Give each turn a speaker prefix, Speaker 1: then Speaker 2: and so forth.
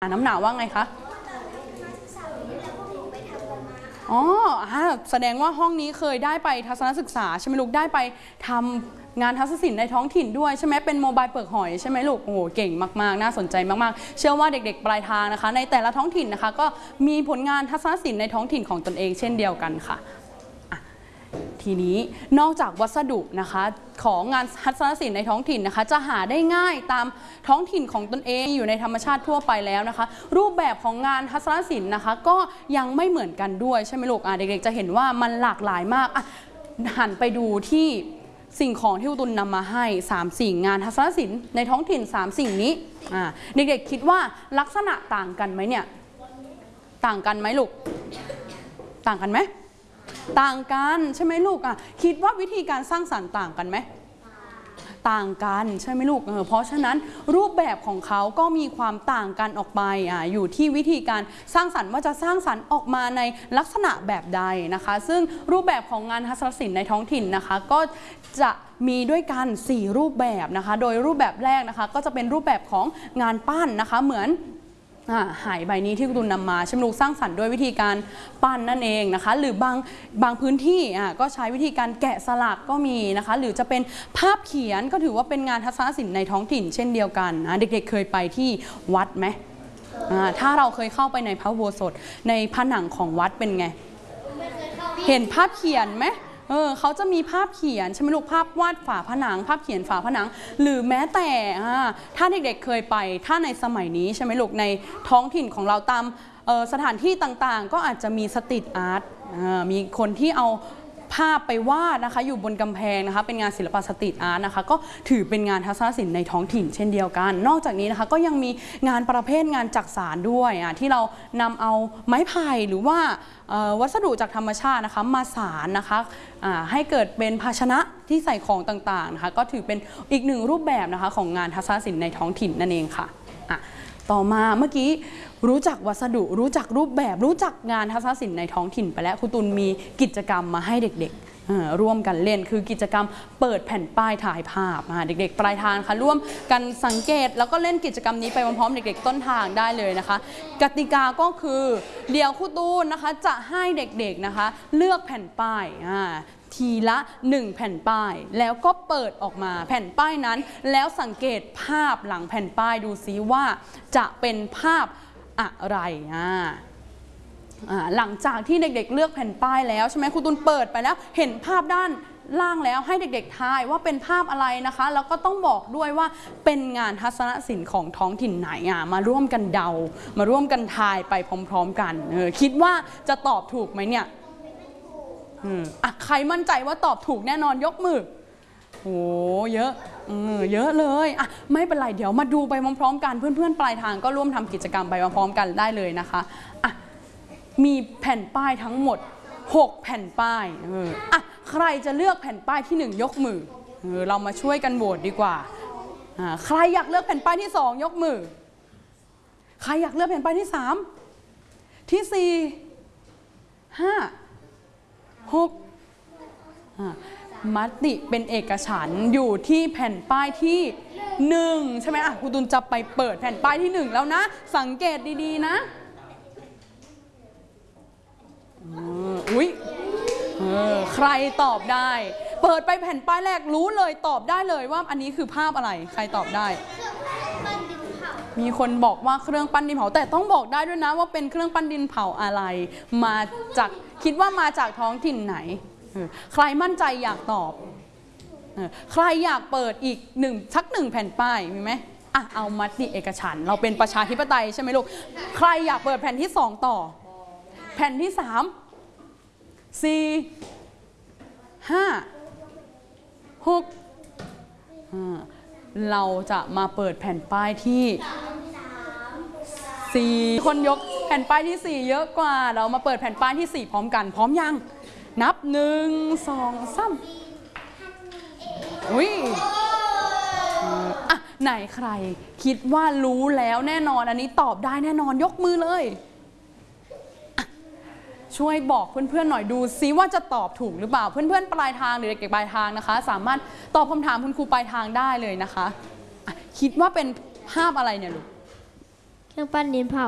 Speaker 1: น้ำหนาวว่าไงคะอ๋อแสดงว่าห้องนี้เคยได้ไปทัศนศึกษาใช่ไหมลูกได้ไปทำงานทัศนศิลป์ในท้องถิ่นด้วยใช่ไหมเป็นโมบายเปลือกหอยใช่ไหมลูกโอ้โหเก่งมากๆน่าสนใจมากๆเชื่อว่าเด็กๆปลายทางนะคะในแต่ละท้องถิ่นนะคะก็มีผลงานทัศนศิลป์ในท้องถิ่นของตนเองเช่นเดียวกันค่ะทีนี้นอกจากวัสดุนะคะของงานทัศนศิลป์ในท้องถิ่นนะคะจะหาได้ง่ายตามท้องถิ่นของตนเองอยู่ในธรรมชาติทั่วไปแล้วนะคะรูปแบบของงานทัศนศิลป์นะคะก็ยังไม่เหมือนกันด้วยใช่ไหมลูกเด็กๆจะเห็นว่ามันหลากหลายมากหันไปดูที่สิ่งของที่ครูตุลนำมาให้3สิ่งงานทัศนศิลป์ในท้องถิ่น3สิ่งนี้เด็กๆคิดว่าลักษณะต่างกันไหมเนี่ยต่างกันไหมลูกต่างกันไหมต่างกันใช่ไหมลูกคิดว่าวิธีการสร้างสรรค์ต่างกันไหมต่างกันใช่ไหมลูกเพราะฉะนั้นรูปแบบของเขาก็มีความต่างกันออกไปอยู่ที่วิธีการสร้างสรรค์ว่าจะสร้างสรรค์ออกมาในลักษณะแบบใดนะคะซึ่งรูปแบบของงานทัศนศิลป์ในท้องถิ่นนะคะก็จะมีด้วยกัน4รูปแบบนะคะโดยรูปแบบแรกนะคะก็จะเป็นรูปแบบของงานปั้นนะคะเหมือนหายใบนี้ที่คุณนำมาใช่ไหมลูกสร้างสรรค์ด้วยวิธีการปั้นนั่นเองนะคะหรือบางพื้นที่ก็ใช้วิธีการแกะสลักก็มีนะคะหรือจะเป็นภาพเขียนก็ถือว่าเป็นงานทัศนศิลป์ในท้องถิ่นเช่นเดียวกันเด็กๆเคยไปที่วัดไหมถ้าเราเคยเข้าไปในพระอุโบสถในผนังของวัดเป็นไงเห็นภาพเขียนไหมเขาจะมีภาพเขียนใช่ไหมลูกภาพวาดฝาผนังภาพเขียนฝาผนังหรือแม้แต่ถ้าเด็กๆเคยไปถ้าในสมัยนี้ใช่ไหมลูกในท้องถิ่นของเราตามสถานที่ต่างๆก็อาจจะมีสตรีทอาร์ตมีคนที่เอาภาพไปวาดนะคะอยู่บนกำแพงนะคะเป็นงานศิลปะสตรีทอาร์ตนะคะก็ถือเป็นงานทัศนศิลป์ในท้องถิ่นเช่นเดียวกันนอกจากนี้นะคะก็ยังมีงานประเภทงานจักสานด้วยที่เรานำเอาไม้ไผ่หรือว่าวัสดุจากธรรมชาตินะคะมาสานนะคะให้เกิดเป็นภาชนะที่ใส่ของต่างๆนะคะก็ถือเป็นอีกหนึ่งรูปแบบนะคะของงานทัศนศิลป์ในท้องถิ่นนั่นเองค่ะต่อมาเมื่อกี้รู้จักวัสดุรู้จักรูปแบบรู้จักงานทัศนศิลป์ในท้องถิ่นไปแล้วครูตุลมีกิจกรรมมาให้เด็กๆร่วมกันเล่นคือกิจกรรมเปิดแผ่นป้ายถ่ายภาพเด็กๆปลายทางค่ะร่วมกันสังเกตแล้วก็เล่นกิจกรรมนี้ไปพร้อมๆเด็กๆต้นทางได้เลยนะคะกติกาก็คือเดี๋ยวครูตุลนะคะจะให้เด็กๆนะคะเลือกแผ่นป้ายทีละ1แผ่นป้ายแล้วก็เปิดออกมาแผ่นป้ายนั้นแล้วสังเกตภาพหลังแผ่นป้ายดูซิว่าจะเป็นภาพอะไรหลังจากที่เด็กๆเลือกแผ่นป้ายแล้วใช่ไหมครูตุลเปิดไปแล้วเห็นภาพด้านล่างแล้วให้เด็กๆทายว่าเป็นภาพอะไรนะคะแล้วก็ต้องบอกด้วยว่าเป็นงานทัศนศิลป์ของท้องถิ่นไหนมาร่วมกันเดามาร่วมกันทายไปพร้อมๆกันคิดว่าจะตอบถูกไหมเนี่ยใครมั่นใจว่าตอบถูกแน่นอนยกมือโอ้เยอะเยอะเลยไม่เป็นไรเดี๋ยวมาดูไปพร้อมๆกันเพื่อนๆปลายทางก็ร่วมทำกิจกรรมไปพร้อมๆกันได้เลยนะคะมีแผ่นป้ายทั้งหมด6แผ่นป้ายใครจะเลือกแผ่นป้ายที่1ยกมือเรามาช่วยกันโหวตดีกว่าใครอยากเลือกแผ่นป้ายที่2ยกมือใครอยากเลือกแผ่นป้ายที่3ที่4 5 6มติเป็นเอกฉันท์อยู่ที่แผ่นป้ายที่1ใช่ไหมครูตุลจะไปเปิดแผ่นป้ายที่1แล้วนะสังเกตดีๆนะอุ๊ยใครตอบได้เปิดไปแผ่นป้ายแรกรู้เลยตอบได้เลยว่าอันนี้คือภาพอะไรใครตอบได้มีคนบอกว่าเครื่องปั้นดินเผาแต่ต้องบอกได้ด้วยนะว่าเป็นเครื่องปั้นดินเผาอะไรมาจากคิดว่ามาจากท้องถิ่นไหนใครมั่นใจอยากตอบใครอยากเปิดอีกสักหนึ่งแผ่นป้ายมีไหมเอามติเอกฉันท์เราเป็นประชาธิปไตยใช่ไหมลูกใครอยากเปิดแผ่นที่2ต่อแผ่นที่3 4 5 6เราจะมาเปิดแผ่นป้ายที่4คนยกแผ่นป้ายที่4เยอะกว่าเรามาเปิดแผ่นป้ายที่4พร้อมกันพร้อมยังนับ1 2 3อุ้ยไหนใครคิดว่ารู้แล้วแน่นอนอันนี้ตอบได้แน่นอนยกมือเลยช่วยบอกเพื่อนๆหน่อยดูซิว่าจะตอบถูกหรือเปล่าเพื่อนๆปลายทางหรือเด็กๆปลายทางนะคะสามารถตอบคำถามคุณครูปลายทางได้เลยนะคะคิดว่าเป็นภาพอะไรเนี่ยลูก
Speaker 2: เครื่องปั้นดินเผา